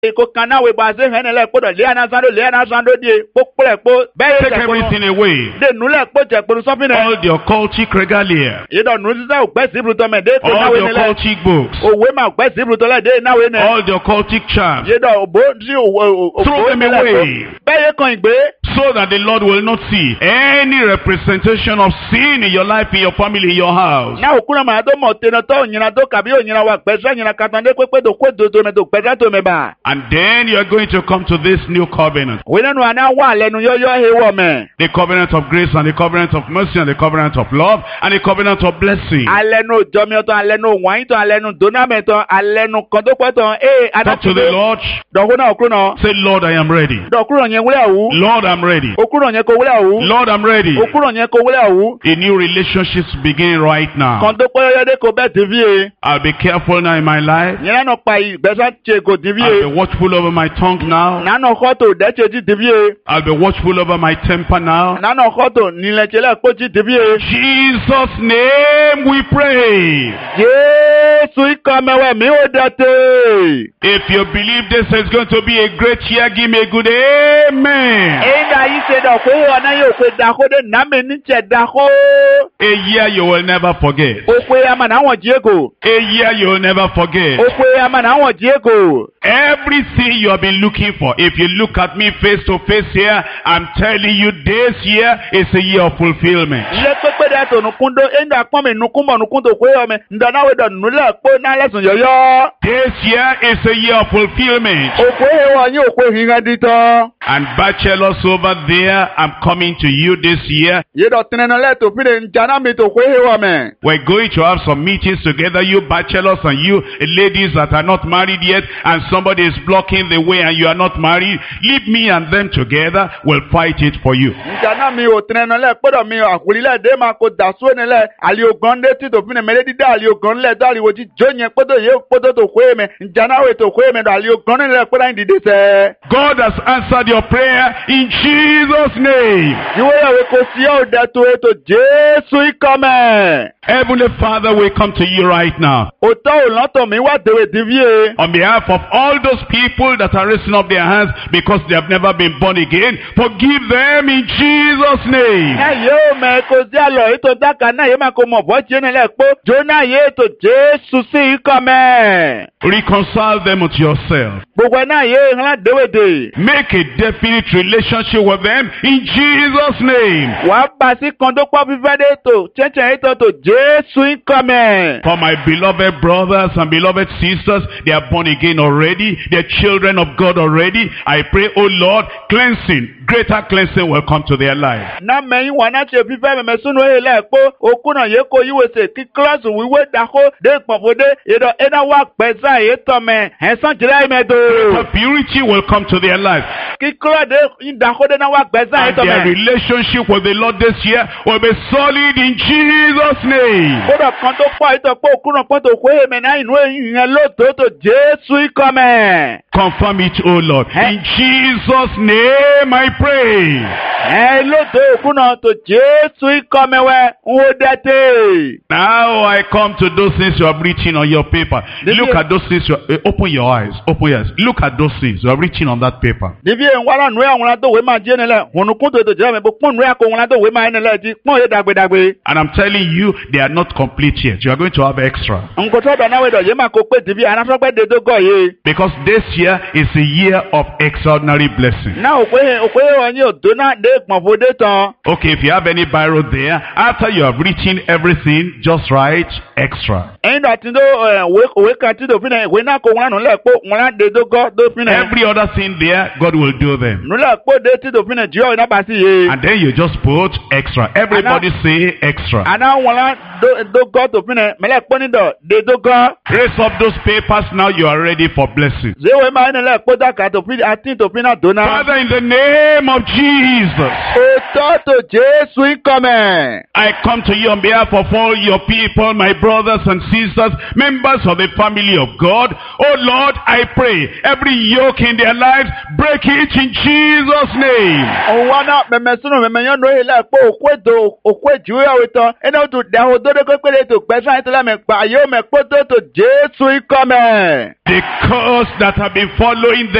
Eko kana we baze henele po do le anasando die po pole po be Take everything away. de nule po je po so fine All the occultic regalia. ye do nu se o gbe sibru to me de to na All we the nele occultic books. owe ma gbe sibru to le de na we ne All the occultic charms. ye do obo si o Throw them away. be ye kan igbe So that the Lord will not see any representation of sin in your life, in your family, in your house. na okuna ma do mo te no to nyina do kabi onyina wa gbe sa nyina katan de pepe do kwedo to me do gbe sa to me ba And then you are going to come to this new covenant. we nanu ana wa lenu yo he wo me The covenant of grace and the covenant of mercy and the covenant of love and the covenant of blessing. alenu jomi to alenu wan to alenu doname to alenu kan to pe to Talk to the Lord. do ko na okuna Say, Lord, I am ready. do kuro yen wule awu Lord, I'm ready. okuro yen ko wule awu Lord, I'm ready. okuro yen ko wule awu A new relationship begin right now. kan to pe yo de ko be tv I'll be careful now in my life. yen na pa igbesa che ko tv I'll be watchful over my tongue now. na no ko to de che tv I'll be watchful over my temper now. na no ko to ni le chele ko tv Jesus' name we pray. Jesu ikamewe mi o date If you believe this is going to be a great year, give me a good amen. Enda yi se do ko ona yo ko da ko de na me ni che da ko A year you will never forget. o ko ya ma na won Diego A year you will never forget. o ko ya ma na won Diego Everything you have been looking for. If you look at me face to face here, I'm telling you this year is a year of fulfillment. le pepe de to nukundo enda pon me nukumbo nukundo ko yo me nda na we do nule po na lesun yoyo This year is a year of fulfillment. o ko e wa yin o ko hinga dito And bachelors over there, I'm coming to you this year. ye do tinena le to fi de njana mi to ko e wa me We're going to have some meetings together, you bachelors and you ladies that are not married yet, and somebody is blocking the way and you are not married. Leave me and them together. We'll fight it for you. njana mi o tinena le podo mi akuri le de ma ko da so ne le ali ogon de ti to fi ne mele di da ali ogon le da ali wo ji joyen podo ye podo to ko e me njana we to ko e me do ali ogon le podo ndi de se God has answered your prayer in Jesus' name. iwo ya we ko si o da to e to Jesu ikame Heavenly Father, we come to you right now. o to o lon to mi wa dewe divie On behalf of all those people that are raising up their hands because they have never been born again, forgive them in Jesus' name. yo me ko si alo ito daka na ye ma ko mo bo je ne le po jona ye to Jesu si ikame Reconcile them with yourself. gbogbo na ye hla dewe de Make a definite relationship with them in Jesus' name. wa ba si kan do po vive de to cheche ito to Jesu ikame For my beloved brothers and beloved sisters, they are born again already. They're children of God already. I pray, oh Lord, cleansing, greater cleansing will come to their life. na me wa na che vive me sunu e le po okuna ye ko yiwe se ki class wiwe da ko de popode e do ena wa pesa e to me ensan jira me do The purity will come to their life. ki class de da ko de na wa pesa e And to their me relationship with the Lord this year will be solid in Jesus' name. Oda kan tó pọ̀ ìtọ̀ pé òkúràn pọ̀ tó kó èmẹ̀ náà inú ìyẹn lóòótọ́ tó Jésù ikọ̀mẹ̀. Confirm it, oh Lord. In Jesus' name I pray. Lóòótọ́ òkúràn tó Jésù ikọ̀mẹ̀ wẹ̀ ń wo dẹ́tẹ̀. Now I come to those things you are written on your paper. Look at those things. Open your eyes. Open your eyes. Look at those things you are written on that paper. Dìbí ẹ̀ ń wá lánàá àwọn aládòwe máa jẹ́ nílẹ̀. Ònùkún tó ètò ìjọba mi bó pọ́n nù ẹ̀ kó àwọn aládòwe máa ń nílẹ̀ jí. Pọ́n yé dàgbédàgbé. And I'm telling you, they are not complete yet. You are going to have extra. Nǹkan tó dáná wẹ̀dọ̀ yé máa kó pé dìbí anáfọ́gbẹ́ dédó gọ̀ yé. Because this year is a year of extraordinary blessing. Náà òpé ọ̀yin òdó náà dé pọ̀nfọ́dé tán. Okay, if you have any Bible there, after you have written everything, just write extra. Ẹyin dàtí tó òwe kan tí dòfin náà ìwé náà kó wọn lánàá lẹ̀ pé wọn á dédó gọ́ dófin náà. Every other thing there, God will do them. Nula kpode ti do fina jiyo ina basi ye. And then you just put extra. Everybody say extra. Ana wala do go to fina mele kponi do de do go. Raise up those papers now. You are ready for blessing. Zewe ma ina le kpoda ka to fina atin to fina dona. Father, in the name of Jesus, O tó tó Jésù ìkọ̀mẹ̀. I come to you on behalf of all your people, my brothers and sisters, members of the family of God. Oh Lord, I pray, every yoke in their lives, break it in Jesus' name. Owana memesunu memenyono ile po okwe juwe wito ene to da odore kwekele to gbesa itela me pa yo me poto to Jésù ìkọ̀mẹ̀. The curse that have been following them